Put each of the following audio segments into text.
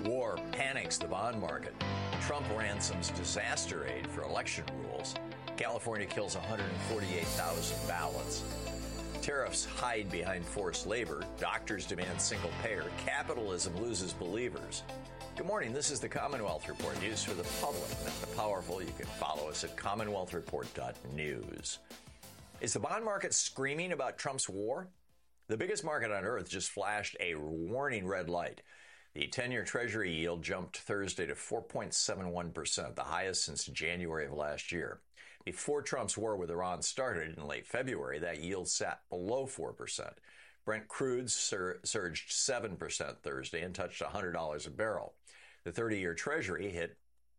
War panics the bond market. Trump ransoms disaster aid for election rules. California kills 148,000 ballots. Tariffs hide behind forced labor. Doctors demand single payer. Capitalism loses believers. Good morning. This is the Commonwealth Report, news for the public, not the powerful. You can follow us at commonwealthreport.news. Is the bond market screaming about Trump's war? The biggest market on earth just flashed a warning red light. The 10-year Treasury yield jumped Thursday to 4.71%, the highest since January of last year. Before Trump's war with Iran started in late February, that yield sat below 4%. Brent crude surged 7% Thursday and touched $100 a barrel. The 30-year Treasury hit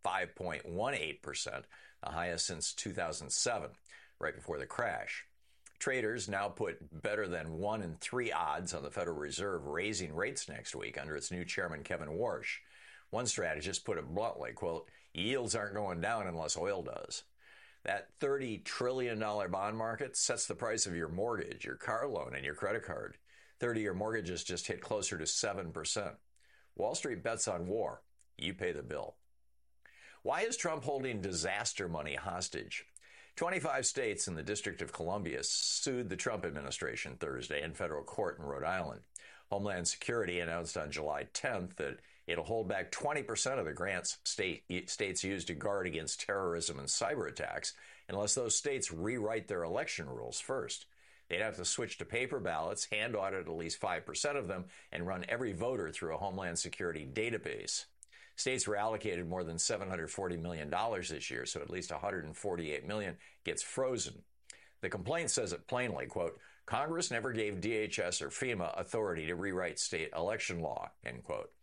5.18%, the highest since 2007, right before the crash. Traders now put better than 1 in 3 odds on the Federal Reserve raising rates next week under its new chairman, Kevin Warsh. One strategist put it bluntly, quote, yields aren't going down unless oil does. That $30 trillion bond market sets the price of your mortgage, your car loan, and your credit card. 30-year mortgages just hit closer to 7%. Wall Street bets on war. You pay the bill. Why is Trump holding disaster money hostage? 25 states and the District of Columbia sued the Trump administration Thursday in federal court in Rhode Island. Homeland Security announced on July 10th that it'll hold back 20% of the grants states use to guard against terrorism and cyber attacks unless those states rewrite their election rules first. They'd have to switch to paper ballots, hand audit at least 5% of them, and run every voter through a Homeland Security database. States were allocated more than $740 million this year, so at least $148 million gets frozen. The complaint says it plainly, quote, Congress never gave DHS or FEMA authority to rewrite state election law, end quote.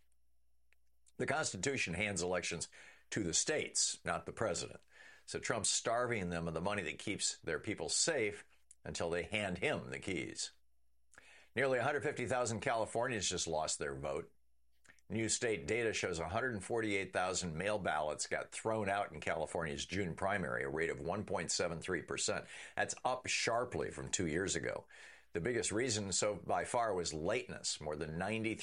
The Constitution hands elections to the states, not the president. So Trump's starving them of the money that keeps their people safe until they hand him the keys. Nearly 150,000 Californians just lost their vote. New state data shows 148,000 mail ballots got thrown out in California's June primary, a rate of 1.73%. That's up sharply from 2 years ago. The biggest reason so by far was lateness, more than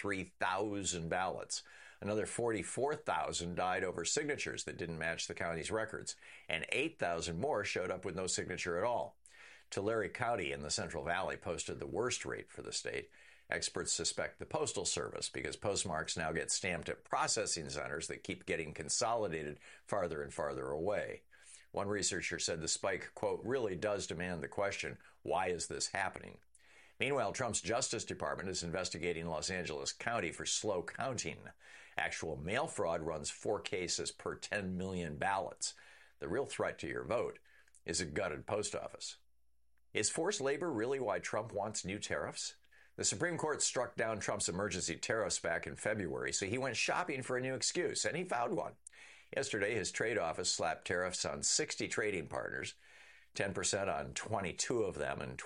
93,000 ballots. Another 44,000 died over signatures that didn't match the county's records, and 8,000 more showed up with no signature at all. Tulare County in the Central Valley posted the worst rate for the state. Experts suspect the Postal Service because postmarks now get stamped at processing centers that keep getting consolidated farther and farther away. One researcher said the spike, quote, really does demand the question, why is this happening? Meanwhile, Trump's Justice Department is investigating Los Angeles County for slow counting. Actual mail fraud runs 4 cases per 10 million ballots. The real threat to your vote is a gutted post office. Is forced labor really why Trump wants new tariffs? The Supreme Court struck down Trump's emergency tariffs back in February, so he went shopping for a new excuse, and he found one. Yesterday, his trade office slapped tariffs on 60 trading partners, 10% on 22 of them and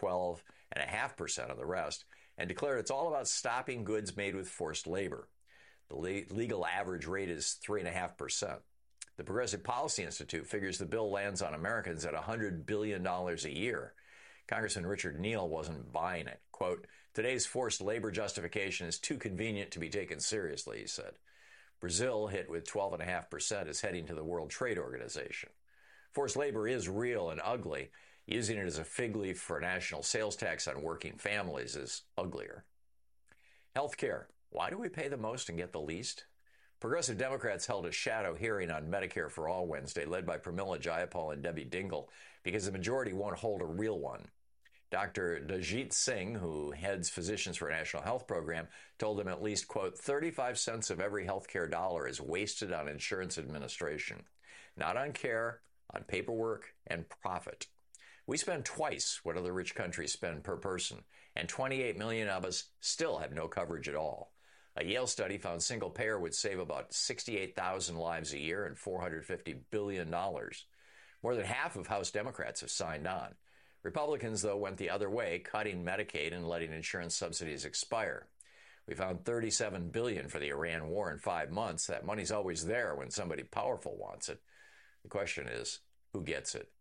12.5% on the rest, and declared it's all about stopping goods made with forced labor. The legal average rate is 3.5%. The Progressive Policy Institute figures the bill lands on Americans at $100 billion a year. Congressman Richard Neal wasn't buying it. Quote, today's forced labor justification is too convenient to be taken seriously, he said. Brazil, hit with 12.5%, is heading to the World Trade Organization. Forced labor is real and ugly. Using it as a fig leaf for a national sales tax on working families is uglier. Healthcare. Why do we pay the most and get the least? Progressive Democrats held a shadow hearing on Medicare for All Wednesday, led by Pramila Jayapal and Debbie Dingell, because the majority won't hold a real one. Dr. Dajit Singh, who heads Physicians for a National Health Program, told them at least, quote, 35 cents of every healthcare dollar is wasted on insurance administration, not on care, on paperwork, and profit. We spend twice what other rich countries spend per person, and 28 million of us still have no coverage at all. A Yale study found single payer would save about 68,000 lives a year and $450 billion. More than half of House Democrats have signed on. Republicans, though, went the other way, cutting Medicaid and letting insurance subsidies expire. We found $37 billion for the Iran war in 5 months. That money's always there when somebody powerful wants it. The question is, who gets it?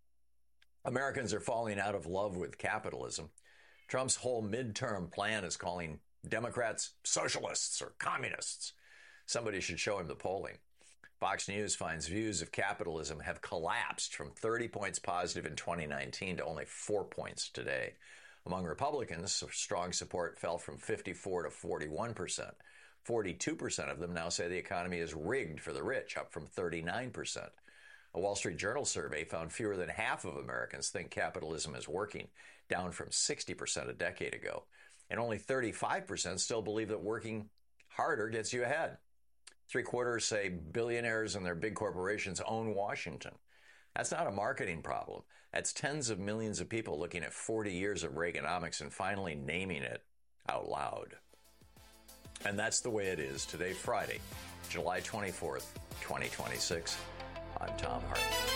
Americans are falling out of love with capitalism. Trump's whole midterm plan is calling Democrats socialists or communists. Somebody should show him the polling. Fox News finds views of capitalism have collapsed from 30 points positive in 2019 to only 4 points today. Among Republicans, strong support fell from 54 to 41%. 42% of them now say the economy is rigged for the rich, up from 39%. A Wall Street Journal survey found fewer than half of Americans think capitalism is working, down from 60% a decade ago. And only 35% still believe that working harder gets you ahead. 3/4 say billionaires and their big corporations own Washington. That's not a marketing problem. That's tens of millions of people looking at 40 years of Reaganomics and finally naming it out loud. And that's the way it is today, Friday, July 24th, 2026. I'm Tom Hartman.